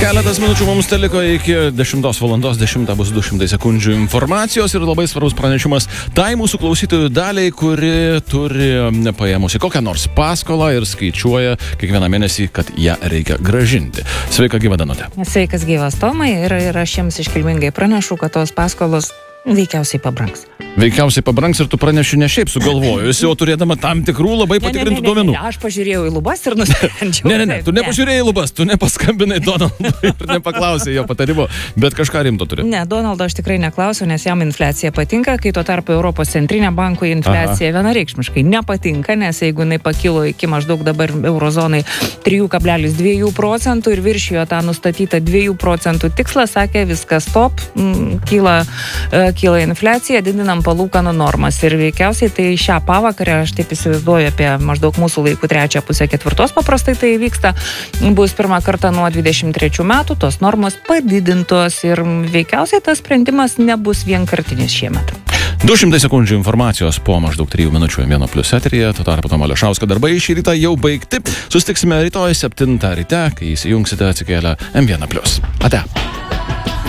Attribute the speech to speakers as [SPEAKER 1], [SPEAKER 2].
[SPEAKER 1] Keletas minučių mums teliko iki 10 valandos, 10 bus 200 sekundžių informacijos ir labai svarbus pranešimas tai mūsų klausytojų daliai, kuri turi paėmusi kokią nors paskolą ir skaičiuoja kiekvieną mėnesį, kad ją reikia gražinti. Sveika, gyva Danutė.
[SPEAKER 2] Sveikas, gyvas Tomai, ir aš jums iškilmingai pranešu, kad tos paskolos veikiausiai pabrangs.
[SPEAKER 1] Veikiausiai pabrangs ir tu praneši ne šiaip sugalvojusi, o turėdama tam tikrų labai patikrintų duomenų.
[SPEAKER 2] Ne, aš pažiūrėjau į lubas ir nusprendžiau.
[SPEAKER 1] Ne, tu nepažiūrėjai į lubas, tu nepaskambinai Donaldui ir nepaklausai jo patarimo, bet kažką rimto turi.
[SPEAKER 2] Ne, Donaldo aš tikrai neklausiu, nes jam infliacija patinka, kai tuo tarpu Europos centrinė banko infliacija vienareikšmiškai nepatinka, nes jeigu jinai pakilo iki maždaug dabar eurozonai 3,2% ir viršijo tą nustatytą 2% tikslą, sakė viskas top, kyla infliacija, didinam palūkanų normas ir veikiausiai tai šią pavakarę, aš taip įsivaizduoju apie maždaug mūsų laikų 3/4 paprastai tai vyksta, bus pirmą kartą nuo 23 metų tos normos padidintos ir veikiausiai tas sprendimas nebus vienkartinis šiemet.
[SPEAKER 1] 200 sekundžių informacijos po maždaug 3 minučių M1+ eteryje, tuo tarpu Tomo Ališausko darbai šį rytą jau baigti. Susitiksime rytoj 7 ryte, kai įsijungsite atsikėlę M1+. Ate.